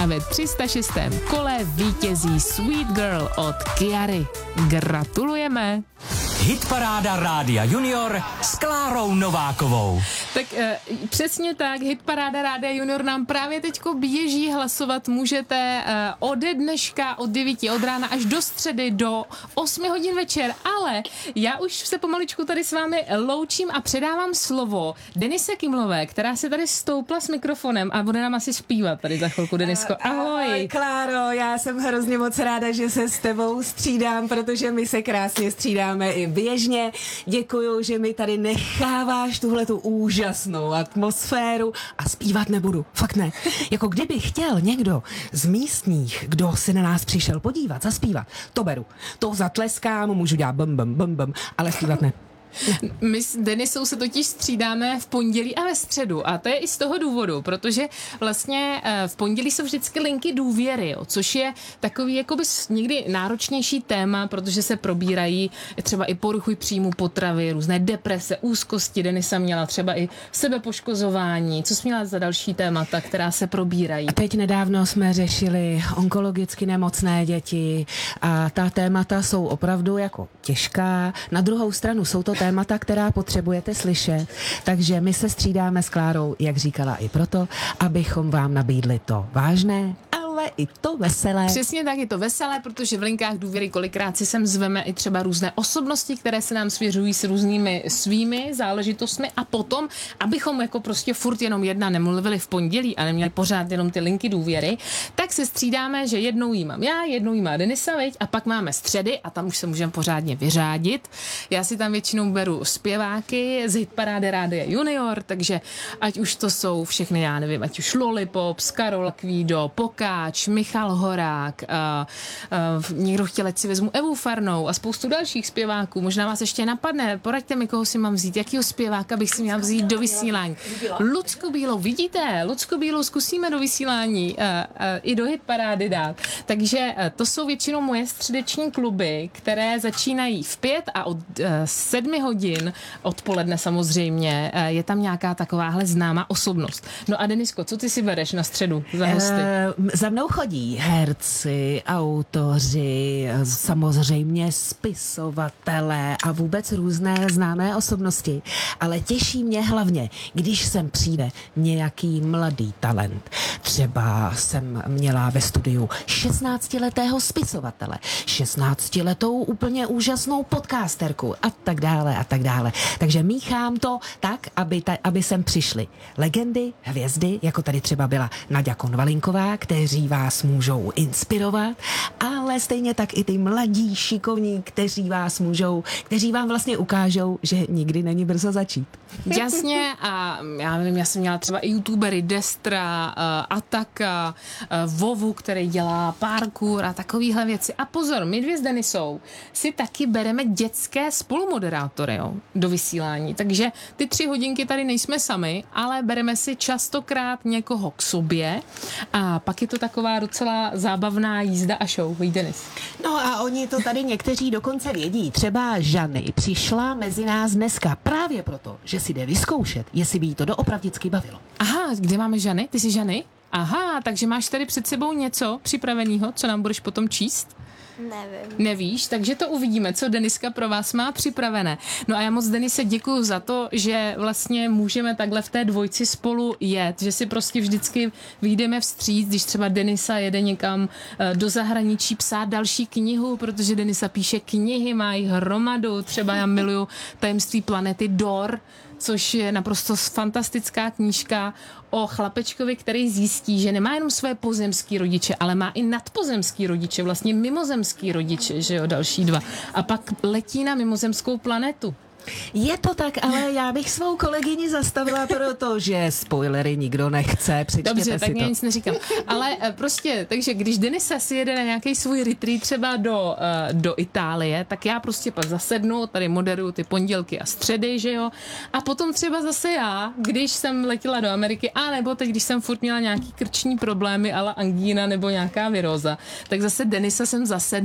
a ve 306. kole vítězí Sweet Girl od Kiary. Gratulujeme! Hitparáda Rádia Junior s Klárou Novákovou. Tak přesně tak, Hitparáda Rádia Junior nám právě teďko běží hlasovat. Můžete ode dneška od 9 od rána až do středy do 8 hodin večer, ale já už se pomaličku tady s vámi loučím a předávám slovo Denise Kimlové, která se tady stoupla s mikrofonem a bude nám asi zpívat tady za chvilku. Denisko, ahoj. Kláro, já jsem hrozně moc ráda, že se s tebou střídám, protože my se krásně střídáme i běžně. Děkuju, že mi tady necháváš tuhletu úžasnou atmosféru a zpívat nebudu. Fakt ne. Jako kdyby chtěl někdo z místních, kdo se na nás přišel podívat, zaspívat, to beru. To zatleskám, můžu dělat bum, ale zpívat ne. My s Denisou se totiž střídáme v pondělí a ve středu a to je i z toho důvodu, protože vlastně v pondělí jsou vždycky linky důvěry, jo, což je takový jakoby někdy náročnější téma, protože se probírají třeba i poruchy příjmu potravy, různé deprese, úzkosti. Denisa měla třeba i sebepoškozování. Co jsi měla za další témata, která se probírají? A teď nedávno jsme řešili onkologicky nemocné děti a ta témata jsou opravdu jako těžká. Na druhou stranu jsou to témata, která potřebujete slyšet, takže my se střídáme s Klárou, jak říkala, i proto, abychom vám nabídli to vážné, ale i to veselé. Přesně tak, je to veselé, protože v linkách důvěry kolikrát si sem zveme i třeba různé osobnosti, které se nám svěřují s různými svými záležitostmi a potom, abychom jako prostě furt jenom jedna nemluvili v pondělí a neměli pořád jenom ty linky důvěry, tak se střídáme, že jednou jí mám já, jednou jí má Denisa, veď, a pak máme středy a tam už se můžeme pořádně vyřádit. Já si tam většinou beru zpěváky z Hitparády Rádia Junior, takže ať už to jsou všechny, já nevím, ať už Lollipop, Karol Kvído, Pokáč, Michal Horák, někdo chtěl, ať si vezmu Evu Farnou a spoustu dalších zpěváků. Možná vás ještě napadne, poraďte mi, koho si mám vzít, jakýho zpěváka bych si měla vzít do vysílání. Lucku Bílou, vidíte? Lucku Bílou zkusíme do vysílání i do Hitparády dát. Takže to jsou většinou moje středeční kluby, které začínají v 5 a od 7 hodin odpoledne samozřejmě je tam nějaká takováhle známá osobnost. No a Denisko, co ty si bereš na středu za hosty? Za mnou chodí herci, autoři, samozřejmě spisovatelé a vůbec různé známé osobnosti. Ale těší mě hlavně, když sem přijde nějaký mladý talent. Třeba jsem měla ve studiu 16letého spisovatele, 16letou úplně úžasnou podcasterku a tak dále a tak dále. Takže míchám to tak, aby sem přišly legendy, hvězdy, jako tady třeba byla Naďa Konvalinková, kteří vás můžou inspirovat, ale stejně tak i ty mladí šikovní, kteří vám vlastně ukážou, že nikdy není brzo začít. Jasně a já nevím, já jsem měla třeba i youtubery Destra, Ataka, Vovu, který dělá parkour a takovýhle věci. A pozor, my dvě s Denisou si taky bereme dětské spolumoderátory, jo, do vysílání. Takže ty 3 hodinky tady nejsme sami, ale bereme si častokrát někoho k sobě a pak je to taková docela zábavná jízda a show. Víš, Denis? No a oni to tady někteří dokonce vědí. Třeba Žany přišla mezi nás dneska právě proto, že si jde vyzkoušet, jestli by jí to doopravdicky bavilo. Aha, kde máme Žany? Ty jsi Žany? Aha, takže máš tady před sebou něco připraveného, co nám budeš potom číst? Nevím. Nevíš, takže to uvidíme, co Deniska pro vás má připravené. No a já moc Denise děkuju za to, že vlastně můžeme takhle v té dvojci spolu jet, že si prostě vždycky vyjdeme vstříc, když třeba Denisa jede někam do zahraničí psát další knihu, protože Denisa píše knihy, má jich hromadu, třeba já miluju Tajemství planety Dor, což je naprosto fantastická knížka o chlapečkovi, který zjistí, že nemá jenom své pozemský rodiče, ale má i nadpozemský rodiče, vlastně mimozemský rodiče, že jo, další 2. A pak letí na mimozemskou planetu. Je to tak, ale já bych svou kolegyni zastavila, protože spoilery nikdo nechce, přečtěte Dobře, tak si to. já nic neříkám. Ale prostě, takže když Denisa si jede na nějaký svůj retreat třeba do Itálie, tak já prostě pak zasednu, tady moderuju ty pondělky a středy, že jo, a potom třeba zase já, když jsem letěla do Ameriky, a nebo teď, když jsem furt měla nějaký krční problémy, ale angína nebo nějaká viróza, tak zase Denisa jsem zasednu